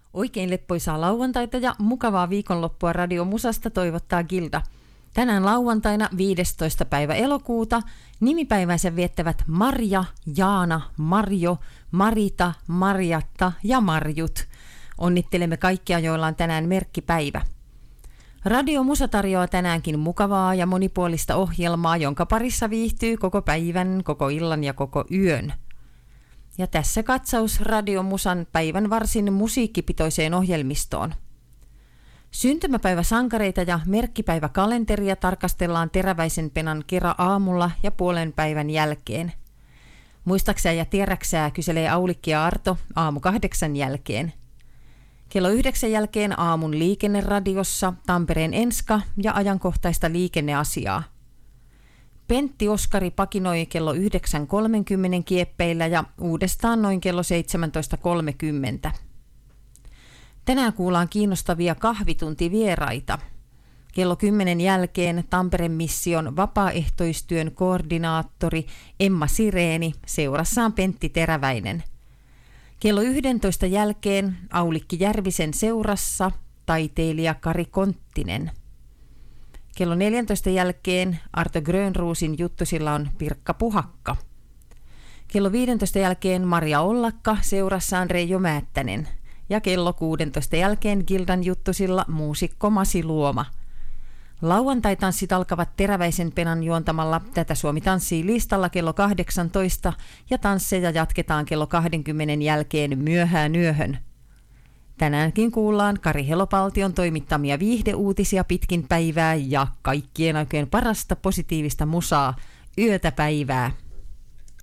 Oikein leppoisaa lauantaita ja mukavaa viikonloppua Radio Musasta toivottaa Gilda. Tänään lauantaina 15. päivä elokuuta nimipäivänsä viettävät Marja, Jaana, Marjo, Marita, Marjatta ja Marjut. Onnittelemme kaikkia, joilla on tänään merkkipäivä. Radio Musa tarjoaa tänäänkin mukavaa ja monipuolista ohjelmaa, jonka parissa viihtyy koko päivän, koko illan ja koko yön. Ja tässä katsaus Radio Musan päivän varsin musiikkipitoiseen ohjelmistoon. Syntymäpäiväsankareita ja merkkipäiväkalenteria tarkastellaan Teräväisen penan kera aamulla ja puolen päivän jälkeen. Muistaksää ja tiedäksää, kyselee Aulikki ja Arto aamu 8 jälkeen. Kello 9 jälkeen aamun liikenneradiossa Tampereen Enska ja ajankohtaista liikenneasiaa. Pentti Oskari pakinoi kello 9.30 kieppeillä ja uudestaan noin kello 17.30. Tänään kuullaan kiinnostavia kahvituntivieraita. Kello 10 jälkeen Tampereen mission vapaaehtoistyön koordinaattori Emma Sireeni, seurassaan Pentti Teräväinen. Kello 11 jälkeen Aulikki Järvisen seurassa taiteilija Kari Konttinen. Kello 14 jälkeen Arto Grönruusin juttusilla on Pirkka Puhakka. Kello 15 jälkeen Maria Ollakka seurassaan Reijo Määttänen. Ja kello 16 jälkeen Gildan juttusilla muusikko Masi Luoma. Lauantai-tanssit alkavat Teräväisen penan juontamalla Tätä Suomi tanssii listalla kello 18 ja tansseja jatketaan kello 20 jälkeen myöhään yöhön. Tänäänkin kuullaan Kari Helopaltion toimittamia viihdeuutisia pitkin päivää ja kaikkien aikojen parasta positiivista musaa yötä päivää.